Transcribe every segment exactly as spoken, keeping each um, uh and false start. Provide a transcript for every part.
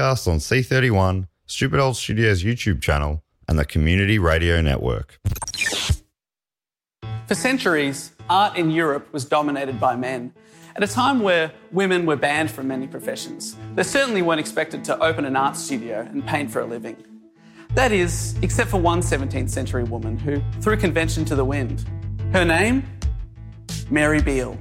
podcast on C thirty-one, Stupid Old Studios YouTube channel, and the Community Radio Network. For centuries, art in Europe was dominated by men. At a time where women were banned from many professions, they certainly weren't expected to open an art studio and paint for a living. That is, except for one seventeenth century woman who threw convention to the wind. Her name? Mary Beale.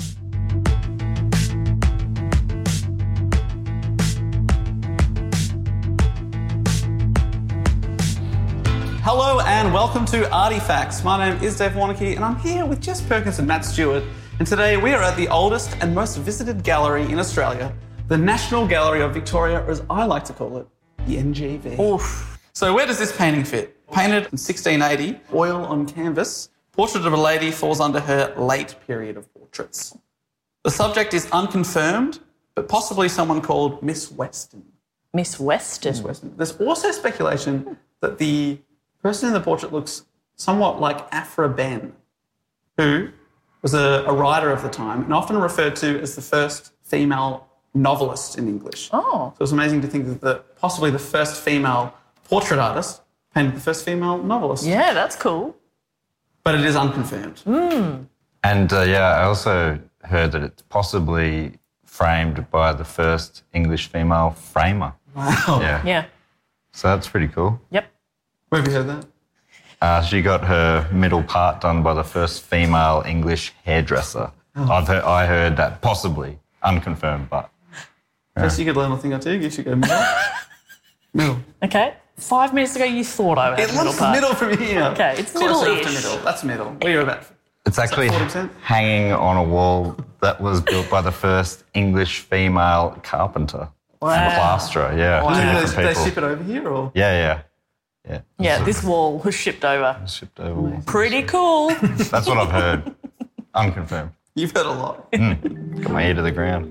Hello and welcome to Artifacts. My name is Dave Warnocky and I'm here with Jess Perkins and Matt Stewart. And today we are at the oldest and most visited gallery in Australia, the National Gallery of Victoria, or as I like to call it, the N G V. Oof. So where does this painting fit? Painted in sixteen eighty, oil on canvas, Portrait of a Lady falls under her late period of portraits. The subject is unconfirmed, but possibly someone called Miss Weston. Miss Weston? Miss Weston. There's also speculation that the person in the portrait looks somewhat like Aphra Behn, who was a, a writer of the time and often referred to as the first female novelist in English. Oh. So it's amazing to think that the, possibly the first female portrait artist painted the first female novelist. Yeah, that's cool. But it is unconfirmed. Mm. And uh, yeah, I also heard that it's possibly framed by the first English female framer. Wow. Yeah. Yeah. So that's pretty cool. Yep. Where have you heard that? Uh, she got her middle part done by the first female English hairdresser. Oh. I've heard, I heard that, possibly, unconfirmed, but... Yeah. Guess you could learn a thing or two. You should go middle. Middle. Okay. Five minutes ago you thought I had It the middle looks part. middle from here. Okay, it's Close enough middle-ish. to middle. That's middle. What are you about? It's actually forty percent? hanging on a wall that was built by the first English female carpenter Wow. and plasterer. Yeah, Wow. two Do different they, they people. ship it over here or? Yeah, yeah, yeah. Yeah, So this wall was shipped over. shipped over. Pretty cool. That's what I've heard. Unconfirmed. You've heard a lot. Mm. Got my ear to the ground.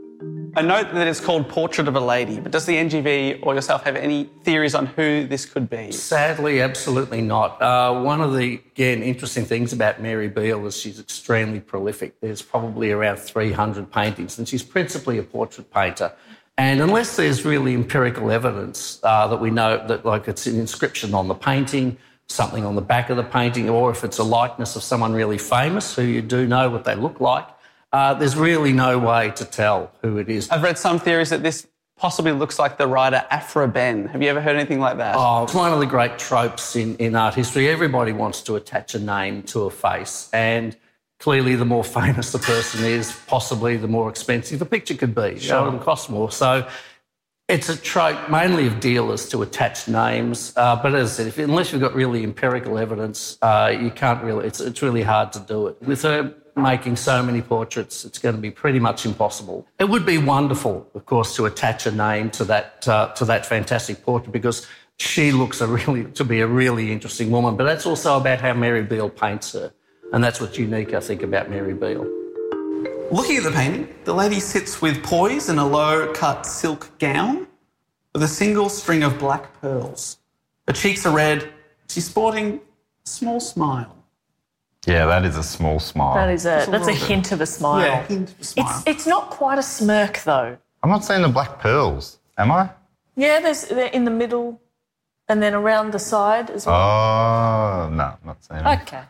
I note that it's called Portrait of a Lady, but does the N G V or yourself have any theories on who this could be? Sadly, absolutely not. Uh, one of the, again, interesting things about Mary Beale is she's extremely prolific. There's probably around three hundred paintings, and she's principally a portrait painter. And unless there's really empirical evidence uh, that we know that, like, it's an inscription on the painting, something on the back of the painting, or if it's a likeness of someone really famous who you do know what they look like, Uh, there's really no way to tell who it is. I've read some theories that this possibly looks like the writer Aphra Behn. Have you ever heard anything like that? Oh, it's one of the great tropes in, in art history. Everybody wants to attach a name to a face, and clearly the more famous the person is, possibly the more expensive the picture could be. Sure. It'll cost more. So it's a trope mainly of dealers to attach names, uh, but as I said, if, unless you've got really empirical evidence, uh, you can't really, it's, it's really hard to do it. With her making so many portraits, it's going to be pretty much impossible. It would be wonderful, of course, to attach a name to that uh, to that fantastic portrait because she looks a really to be a really interesting woman. But that's also about how Mary Beale paints her, and that's what's unique, I think, about Mary Beale. Looking at the painting, the lady sits with poise in a low-cut silk gown with a single string of black pearls. Her cheeks are red. She's sporting a small smile. Yeah, that is a small smile. That is a, Just a that's a little bit. hint of a smile. Yeah, hint of a smile. It's, it's not quite a smirk, though. I'm not saying the black pearls, am I? Yeah, there's they're in the middle and then around the side as well. Oh, no, I'm not saying that. Okay.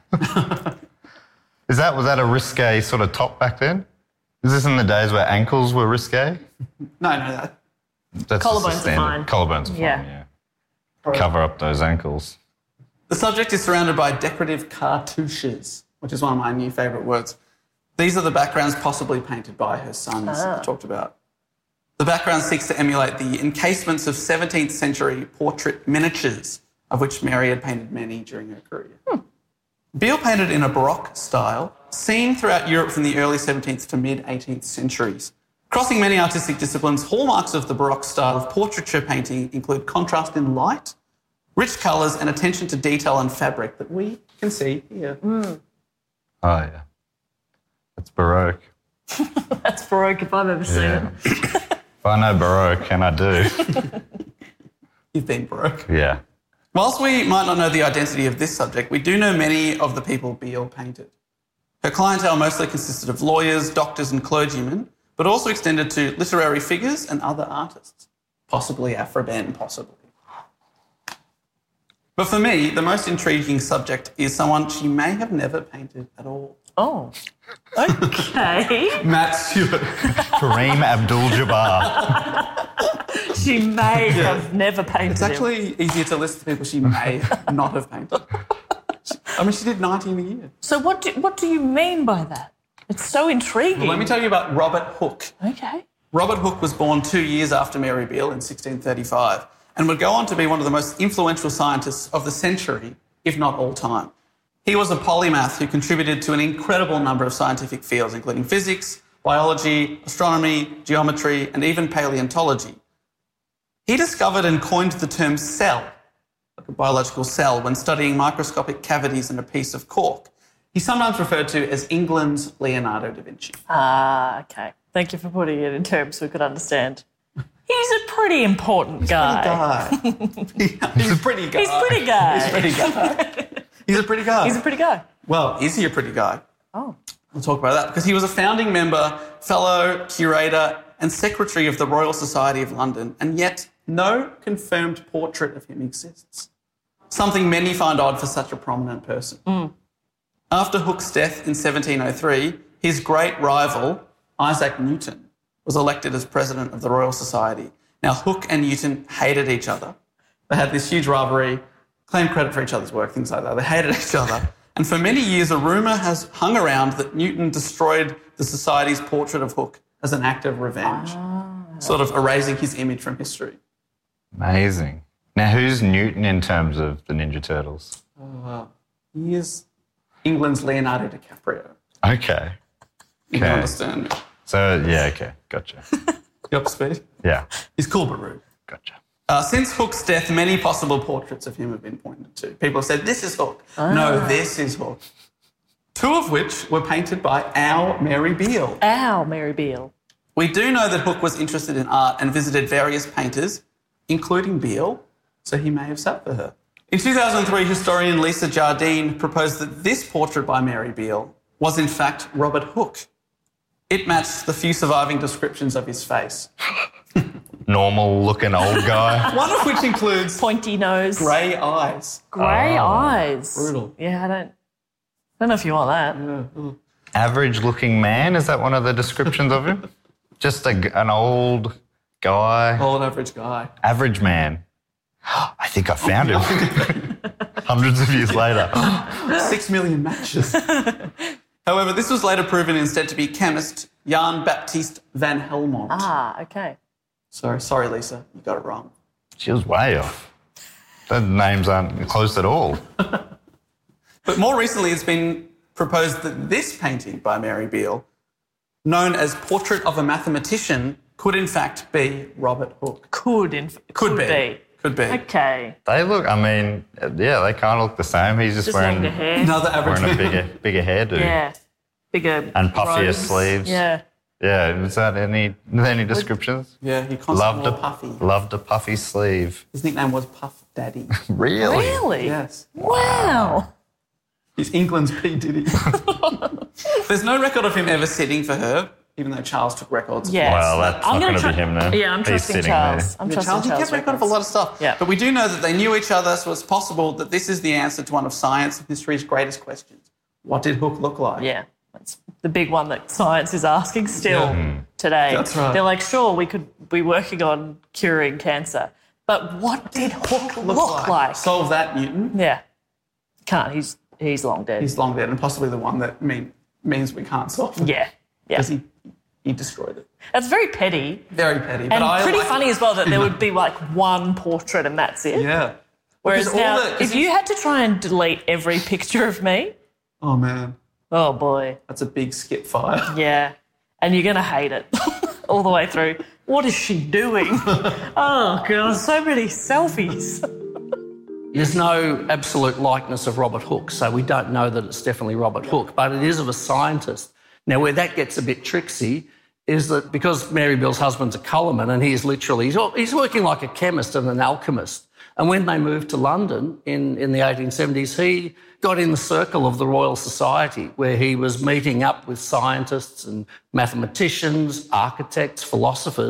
Is that, was that a risque sort of top back then? Is this in the days where ankles were risque? No, no, no. That's Collarbones just the are standard. fine. Collarbones are fine, Yeah. yeah. Cover up those ankles. The subject is surrounded by decorative cartouches, which is one of my new favourite words. These are the backgrounds possibly painted by her sons Ah. I talked about. The background seeks to emulate the encasements of seventeenth century portrait miniatures, of which Mary had painted many during her career. Hmm. Beale painted in a Baroque style, seen throughout Europe from the early seventeenth to mid-eighteenth centuries. Crossing many artistic disciplines, hallmarks of the Baroque style of portraiture painting include contrast in light, rich colours and attention to detail and fabric that we can see here. Mm. Oh, yeah. That's Baroque. That's Baroque if I've ever seen Yeah. it. If I know Baroque, and I do. You've been Baroque. Yeah. Whilst we might not know the identity of this subject, we do know many of the people Beale painted. Her clientele mostly consisted of lawyers, doctors and clergymen, but also extended to literary figures and other artists. possibly Aphra Behn, possibly. But for me, the most intriguing subject is someone she may have never painted at all. Oh, okay. Matt Stewart. Kareem Abdul-Jabbar. She may have never painted It's him. actually easier to list the people she may not have painted. I mean, she did ninety in a year. So what do, what do you mean by that? It's so intriguing. Well, let me tell you about Robert Hooke. Okay. Robert Hooke was born two years after Mary Beale in sixteen thirty-five and would go on to be one of the most influential scientists of the century, if not all time. He was a polymath who contributed to an incredible number of scientific fields, including physics, biology, astronomy, geometry, and even paleontology. He discovered and coined the term cell, like a biological cell, when studying microscopic cavities in a piece of cork. He's sometimes referred to as England's Leonardo da Vinci. Ah, okay. Thank you for putting it in terms so we could understand. He's a pretty important guy. Guy. He's a pretty guy. He's a pretty guy. He's a pretty guy. He's a pretty guy. He's a pretty guy. Well, is he a pretty guy? Oh. We'll talk about that because he was a founding member, fellow, curator, and secretary of the Royal Society of London, and yet no confirmed portrait of him exists. Something many find odd for such a prominent person. Mm. After Hooke's death in seventeen oh three, his great rival, Isaac Newton, was elected as president of the Royal Society. Now, Hooke and Newton hated each other. They had this huge rivalry, claimed credit for each other's work, things like that. They hated each other. And for many years, a rumour has hung around that Newton destroyed the Society's portrait of Hooke as an act of revenge, ah. sort of erasing his image from history. Amazing. Now, who's Newton in terms of the Ninja Turtles? Uh, he is England's Leonardo DiCaprio. Okay. You can understand me. So, yeah, okay, gotcha. You up to speed? Yeah. He's cool but rude. Gotcha. Uh, since Hooke's death, many possible portraits of him have been pointed to. People have said, this is Hooke. Oh. No, this is Hooke. Two of which were painted by our Mary Beale. Our Mary Beale. We do know that Hooke was interested in art and visited various painters, including Beale, so he may have sat for her. In two thousand three, historian Lisa Jardine proposed that this portrait by Mary Beale was in fact Robert Hooke. It matched the few surviving descriptions of his face. Normal-looking old guy. One of which includes pointy nose, grey eyes. Grey oh, eyes. Brutal. Yeah, I don't. I don't know if you want that. Yeah. Average-looking man. Is that one of the descriptions of him? Just a, an old guy. Old average guy. Average man. I think I found him. Hundreds of years later. Six million matches. However, this was later proven instead to be chemist Jan Baptist van Helmont. Ah, okay. Sorry, sorry, Lisa, you got it wrong. She was way off. Those names aren't close at all. But more recently, it's been proposed that this painting by Mary Beale, known as Portrait of a Mathematician, could in fact be Robert Hooke. Could, in Could, could be. be. Could be. Okay. They look, I mean, yeah, they kind of look the same. He's just, Just wearing, longer hair. Another average wearing a man. bigger, bigger hairdo. Yeah. Bigger And puffier robes. sleeves. Yeah. Yeah, is that any any descriptions? Yeah, he constantly Loved wore a, puffy. loved a puffy sleeve. His nickname was Puff Daddy. Really? Really? Yes. Wow. He's England's P. Diddy. There's no record of him ever sitting for her, even though Charles took records. Yes. Well, that's I'm not gonna going to tr- be him now. Yeah, I'm He's trusting sitting Charles. there. I'm Yeah, trusting Charles, he Charles. kept record of a lot of stuff. Yeah. But we do know that they knew each other, so it's possible that this is the answer to one of science and history's greatest questions. What did Hooke look like? Yeah. That's the big one that science is asking still Yeah. today. That's right. They're like, sure, we could be working on curing cancer, but what did Hooke look, like? Solve that, Newton. Yeah. Can't. He's he's long dead. He's long dead and possibly the one that mean, means we can't solve it. yeah. Yeah. Because he, he destroyed it. That's very petty. Very petty. But And I pretty like funny it. as well that there would be like one portrait and that's it. Yeah. Whereas Because all now, the- 'cause if you had to try and delete every picture of me, Oh, man. oh boy, That's a big skip fire. yeah, and you're gonna hate it all the way through. What is she doing? Oh god, so many selfies. There's no absolute likeness of Robert Hooke, so we don't know that it's definitely Robert Hooke, but it is of a scientist. Now, where that gets a bit tricksy is that because Mary Beale's husband's a colourman and he is literally, he's, he's working like a chemist and an alchemist. And when they moved to London in, in the eighteen seventies, he got in the circle of the Royal Society where he was meeting up with scientists and mathematicians, architects, philosophers,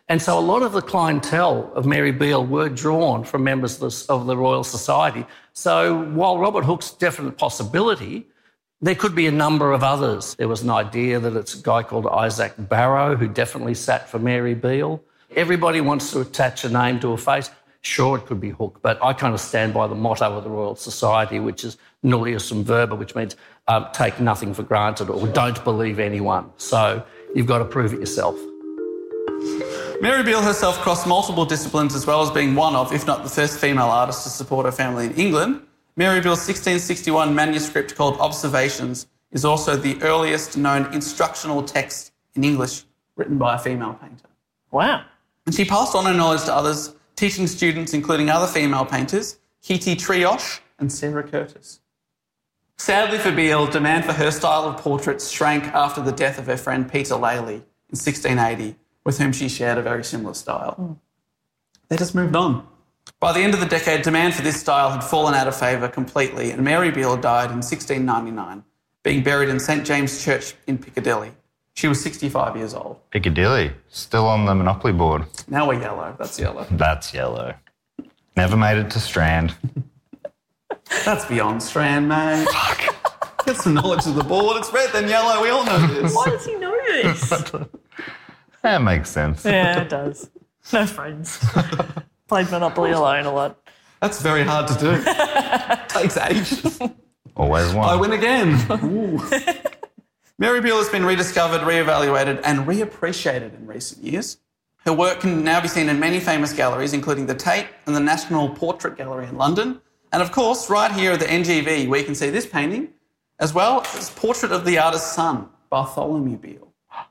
And so a lot of the clientele of Mary Beale were drawn from members of the, of the Royal Society. So while Robert Hooke's a definite possibility, there could be a number of others. There was an idea that it's a guy called Isaac Barrow who definitely sat for Mary Beale. Everybody wants to attach a name to a face. Sure, it could be Hooke, but I kind of stand by the motto of the Royal Society, which is nullius in verba, which means um, take nothing for granted or don't believe anyone. So you've got to prove it yourself. Mary Beale herself crossed multiple disciplines as well as being one of, if not the first female artist to support her family in England. Mary Beale's sixteen sixty-one manuscript called Observations is also the earliest known instructional text in English written by a female painter. Wow. And she passed on her knowledge to others, teaching students, including other female painters, Kitty Trioche and Sarah Curtis. Sadly for Beale, demand for her style of portraits shrank after the death of her friend Peter Lely in sixteen eighty, with whom she shared a very similar style. Mm. They just moved on. By the end of the decade, demand for this style had fallen out of favour completely, and Mary Beale died in sixteen ninety-nine, being buried in St James Church in Piccadilly. She was sixty-five years old. Piccadilly, still on the Monopoly board. Now we're yellow. That's yellow. That's yellow. Never made it to Strand. That's beyond Strand, mate. Fuck. Get some knowledge of the board. It's red, then yellow. We all know this. Why does he know this? That makes sense. Yeah, it does. No friends. Played Monopoly alone a lot. That's very hard to do. Takes ages. Always one. I win again. Ooh. Mary Beale has been rediscovered, re-evaluated and reappreciated in recent years. Her work can now be seen in many famous galleries, including the Tate and the National Portrait Gallery in London. And of course, right here at the N G V, where you can see this painting, as well as portrait of the artist's son, Bartholomew Beale.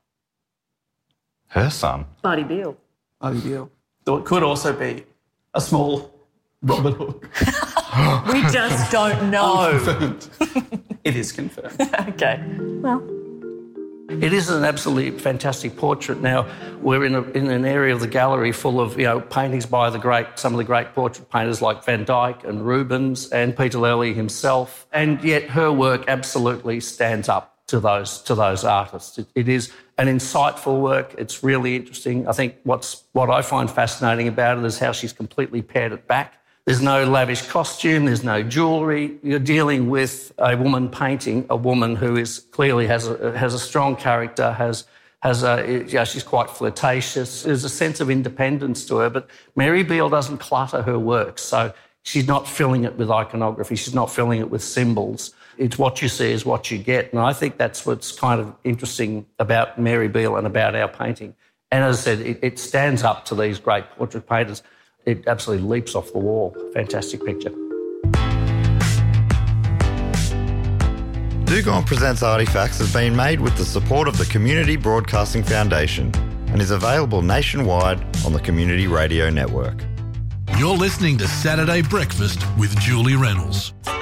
Her son? Buddy Beale. Buddy Beale. Though it could also be a small Robert Hooke. We just don't know. Unconfirmed. It is confirmed. Okay. Well. It is an absolutely fantastic portrait. Now, we're in, a, in an area of the gallery full of, you know, paintings by the great, some of the great portrait painters like Van Dyck and Rubens and Peter Lely himself, and yet her work absolutely stands up to those to those artists. It, it is an insightful work. It's really interesting. I think what's what I find fascinating about it is how she's completely pared it back. There's no lavish costume, there's no jewellery. You're dealing with a woman painting a woman who is clearly has a, has a strong character, has has a, you know, she's quite flirtatious. There's a sense of independence to her, but Mary Beale doesn't clutter her work. So she's not filling it with iconography, she's not filling it with symbols. It's what you see is what you get. And I think that's what's kind of interesting about Mary Beale and about our painting. And as I said, it, it stands up to these great portrait painters. It absolutely leaps off the wall. Fantastic picture. Dugong Presents Artifacts has been made with the support of the Community Broadcasting Foundation and is available nationwide on the Community Radio Network. You're listening to Saturday Breakfast with Julie Reynolds.